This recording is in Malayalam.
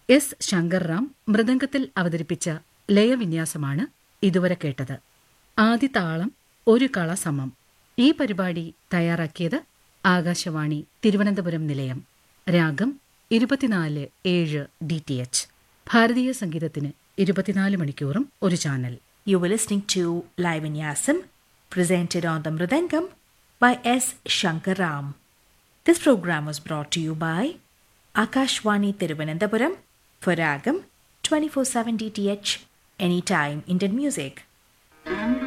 എസ് ശങ്കർറാം മൃദംഗത്തിൽ അവതരിപ്പിച്ച ലയവിന്യാസമാണ് ഇതുവരെ കേട്ടത്. ആദിതാളം ഒരു കള സമം. ഈ പരിപാടി തയ്യാറാക്കിയത് ആകാശവാണി തിരുവനന്തപുരം നിലയം. രാഗം 24/7 DTH. ഭാരതീയ സംഗീതത്തിന് 24 മണിക്കൂറും ഒരു channel. You were listening to Live Vinyasam, presented on the Mridangam by S. Shankaram. This program was brought to you by Akashwani Thiruvananthapuram for Ragam 24/7 DTH, anytime Indian music.